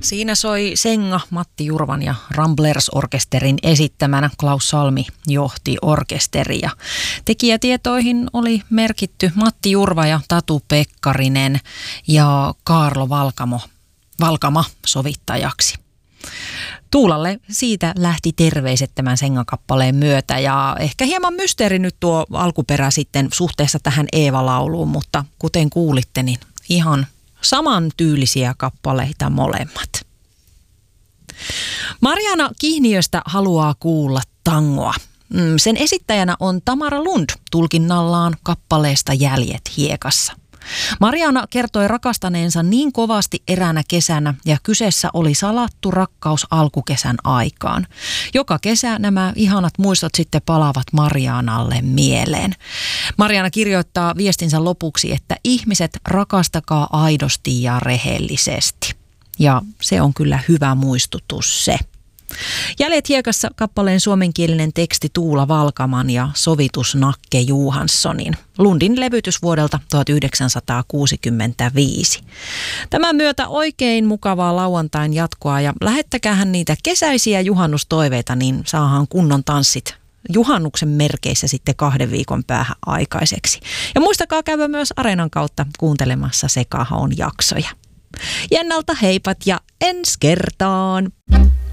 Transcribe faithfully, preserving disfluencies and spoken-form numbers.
Siinä soi Senga Matti Jurvan ja Ramblers-orkesterin esittämänä. Klaus Salmi johti orkesteria. Tekijätietoihin oli merkitty Matti Jurva ja Tatu Pekkarinen ja Kaarlo Valkamo, Valkama sovittajaksi. Tuulalle siitä lähti terveiset tämän Senga-kappaleen myötä ja ehkä hieman mysteeri nyt tuo alkuperä sitten suhteessa tähän Eeva-lauluun, mutta kuten kuulitte, niin ihan samantyylisiä kappaleita molemmat. Mariana Kihniöstä haluaa kuulla tangoa. Sen esittäjänä on Tamara Lund tulkinnallaan kappaleesta Jäljet hiekassa. Mariana kertoi rakastaneensa niin kovasti eräänä kesänä ja kyseessä oli salattu rakkaus alkukesän aikaan. Joka kesä nämä ihanat muistot sitten palaavat Marianalle mieleen. Mariana kirjoittaa viestinsä lopuksi, että ihmiset rakastakaa aidosti ja rehellisesti. Ja se on kyllä hyvä muistutus se. Jäljet hiekassa kappaleen suomenkielinen teksti Tuula Valkaman ja sovitus Nakke Johanssonin. Lundin levytys vuodelta tuhatyhdeksänsataakuusikymmentäviisi. Tämän myötä oikein mukavaa lauantain jatkoa ja lähettäkäähän niitä kesäisiä juhannustoiveita, niin saahan kunnon tanssit juhannuksen merkeissä sitten kahden viikon päähän aikaiseksi. Ja muistakaa käydä myös Areenan kautta kuuntelemassa Sekahaun jaksoja. Jennalta heipat ja ensi kertaan!